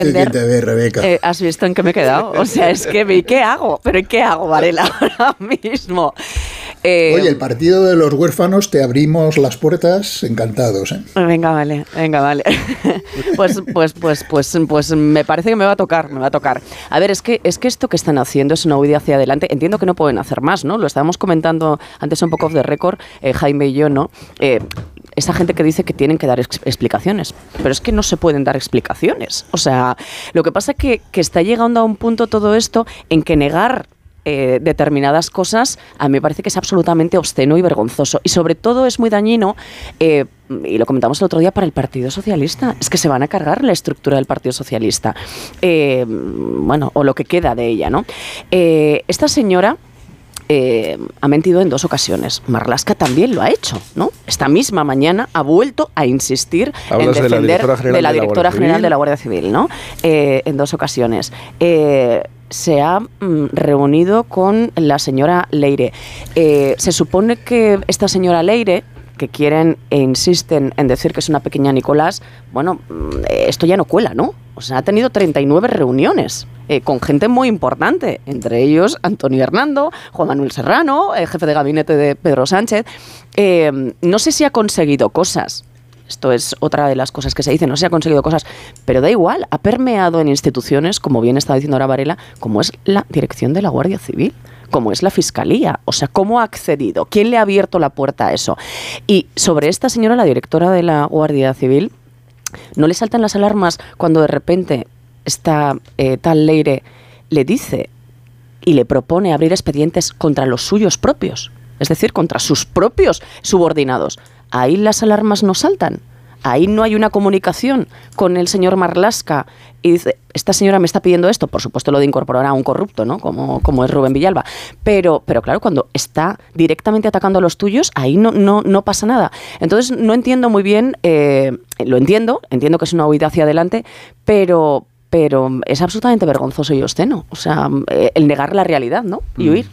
¿Qué te ve, Rebeca? ¿Has visto en qué me he quedado? O sea, es que, ¿y qué hago? ¿Pero y qué hago, Varela, ahora mismo? Oye, el partido de los huérfanos, te abrimos las puertas encantados, ¿eh? Venga, vale. Pues me parece que me va a tocar. A ver, es que esto que están haciendo es una huida hacia adelante. Entiendo que no pueden hacer más, ¿no? Lo estábamos comentando antes un poco off the record, Jaime y yo, ¿no? Esa gente que dice que tienen que dar explicaciones, pero es que no se pueden dar explicaciones. O sea, lo que pasa es que está llegando a un punto todo esto en que negar determinadas cosas a mí me parece que es absolutamente obsceno y vergonzoso, y sobre todo es muy dañino, y lo comentamos el otro día, para el Partido Socialista. Es que se van a cargar la estructura del Partido Socialista, o lo que queda de ella, ¿no? Esta señora ha mentido en 2 ocasiones. Marlaska también lo ha hecho, ¿no? Esta misma mañana ha vuelto a insistir en defender de la directora general de la Guardia Civil, ¿no? En 2 ocasiones. Se ha reunido con la señora Leire. Se supone que esta señora Leire, que quieren e insisten en decir que es una pequeña Nicolás, esto ya no cuela, ¿no? O sea, ha tenido 39 reuniones con gente muy importante, entre ellos Antonio Hernando, Juan Manuel Serrano, el jefe de gabinete de Pedro Sánchez. No sé si ha conseguido cosas. Esto es otra de las cosas que se dicen, no se ha conseguido cosas, pero da igual, ha permeado en instituciones, como bien está diciendo ahora Varela, como es la dirección de la Guardia Civil, como es la Fiscalía. O sea, ¿cómo ha accedido? ¿Quién le ha abierto la puerta a eso? Y sobre esta señora, la directora de la Guardia Civil, ¿no le saltan las alarmas cuando de repente esta tal Leire le dice y le propone abrir expedientes contra los suyos propios? Es decir, contra sus propios subordinados. Ahí las alarmas no saltan. Ahí no hay una comunicación con el señor Marlaska y dice, esta señora me está pidiendo esto, por supuesto lo de incorporar a un corrupto, ¿no? Como es Rubén Villalba. Pero claro, cuando está directamente atacando a los tuyos, ahí no pasa nada. Entonces no entiendo muy bien, lo entiendo que es una huida hacia adelante, pero es absolutamente vergonzoso y obsceno. O sea, el negar la realidad, ¿no? Y huir.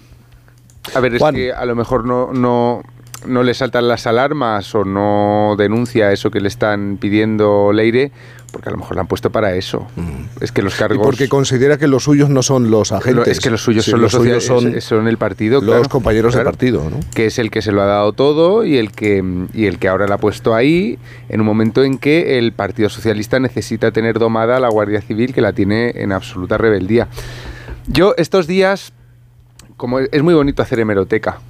A ver, es Juan, que a lo mejor no le saltan las alarmas o no denuncia eso que le están pidiendo Leire, porque a lo mejor la han puesto para eso. Es que los cargos... Y porque considera que los suyos no son los agentes. Es que los suyos son el partido. Los compañeros del partido, ¿no? Que es el que se lo ha dado todo y el que ahora la ha puesto ahí en un momento en que el Partido Socialista necesita tener domada a la Guardia Civil, que la tiene en absoluta rebeldía. Yo estos días, como es muy bonito hacer hemeroteca,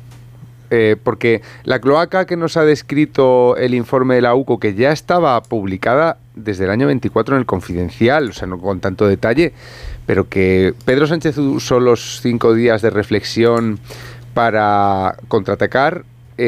porque la cloaca que nos ha descrito el informe de la UCO, que ya estaba publicada desde el año 24 en el Confidencial, o sea, no con tanto detalle, pero que Pedro Sánchez usó los 5 días de reflexión para contraatacar,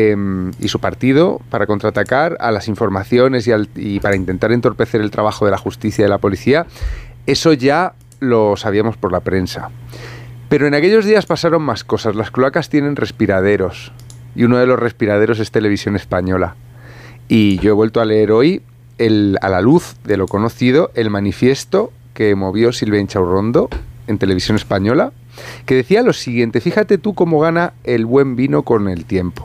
y su partido para contraatacar a las informaciones y para intentar entorpecer el trabajo de la justicia y de la policía, eso ya lo sabíamos por la prensa. Pero en aquellos días pasaron más cosas. Las cloacas tienen respiraderos, y uno de los respiraderos es Televisión Española. Y yo he vuelto a leer hoy, a la luz de lo conocido, el manifiesto que movió Silvia Inchaurrondo en Televisión Española, que decía lo siguiente: fíjate tú cómo gana el buen vino con el tiempo.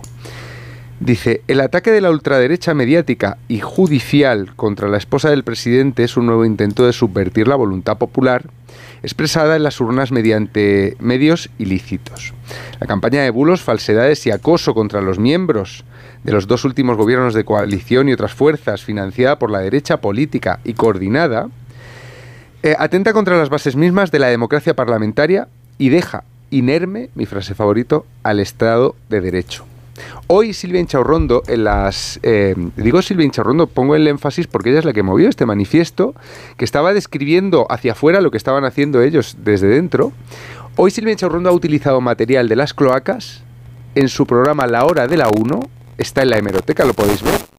Dice, el ataque de la ultraderecha mediática y judicial contra la esposa del presidente es un nuevo intento de subvertir la voluntad popular expresada en las urnas mediante medios ilícitos. La campaña de bulos, falsedades y acoso contra los miembros de los 2 últimos gobiernos de coalición y otras fuerzas, financiada por la derecha política y coordinada, atenta contra las bases mismas de la democracia parlamentaria y deja inerme, mi frase favorito, al Estado de Derecho. Hoy Silvia Inchaurrondo, digo Silvia Inchaurrondo, pongo el énfasis porque ella es la que movió este manifiesto, que estaba describiendo hacia afuera lo que estaban haciendo ellos desde dentro. Hoy Silvia Inchaurrondo ha utilizado material de las cloacas en su programa La Hora de la 1, está en la hemeroteca, lo podéis ver,